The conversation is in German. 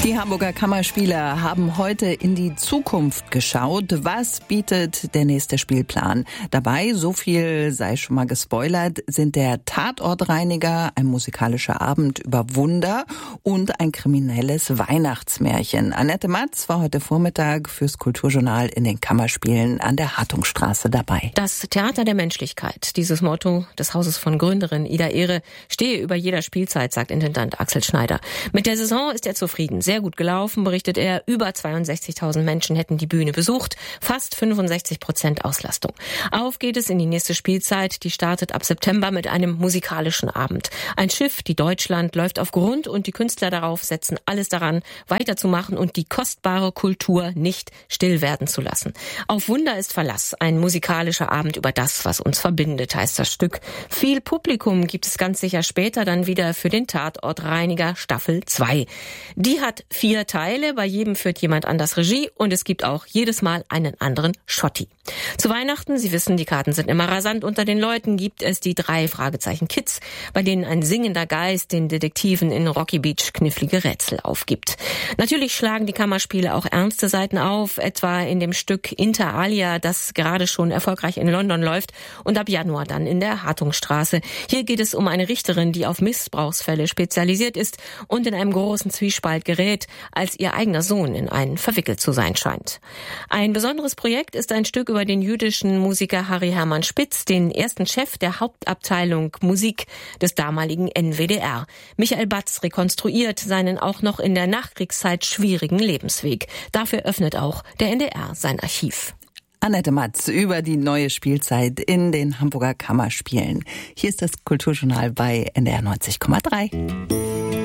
Die Hamburger Kammerspiele haben heute in die Zukunft geschaut. Was bietet der nächste Spielplan? Dabei, so viel sei schon mal gespoilert, sind der Tatortreiniger, ein musikalischer Abend über Wunder und ein kriminelles Weihnachtsmärchen. Annette Matz war heute Vormittag fürs Kulturjournal in den Kammerspielen an der Hartungstraße dabei. Das Theater der Menschlichkeit, dieses Motto des Hauses von Gründerin Ida Ehre, stehe über jeder Spielzeit, sagt Intendant Axel Schneider. Mit der Saison ist er zufrieden. Sehr gut gelaufen, berichtet er. Über 62.000 Menschen hätten die Bühne besucht. Fast 65% Auslastung. Auf geht es in die nächste Spielzeit. Die startet ab September mit einem musikalischen Abend. Ein Schiff, die Deutschland, läuft auf Grund und die Künstler darauf setzen alles daran, weiterzumachen und die kostbare Kultur nicht still werden zu lassen. Auf Wunder ist Verlass. Ein musikalischer Abend über das, was uns verbindet, heißt das Stück. Viel Publikum gibt es ganz sicher später dann wieder für den Tatortreiniger Staffel 2. Die hat 4 Teile, bei jedem führt jemand anders Regie und es gibt auch jedes Mal einen anderen Schotti. Zu Weihnachten, Sie wissen, die Karten sind immer rasant unter den Leuten, gibt es die 3 Fragezeichen-Kids, bei denen ein singender Geist den Detektiven in Rocky Beach knifflige Rätsel aufgibt. Natürlich schlagen die Kammerspiele auch ernste Seiten auf, etwa in dem Stück Inter alia, das gerade schon erfolgreich in London läuft und ab Januar dann in der Hartungstraße. Hier geht es um eine Richterin, die auf Missbrauchsfälle spezialisiert ist und in einem großen Zwiespalt gerät, als ihr eigener Sohn in einen verwickelt zu sein scheint. Ein besonderes Projekt ist ein Stück über den jüdischen Musiker Harry Hermann Spitz, den ersten Chef der Hauptabteilung Musik des damaligen NWDR. Michael Batz rekonstruiert seinen auch noch in der Nachkriegszeit schwierigen Lebensweg. Dafür öffnet auch der NDR sein Archiv. Annette Matz über die neue Spielzeit in den Hamburger Kammerspielen. Hier ist das Kulturjournal bei NDR 90,3.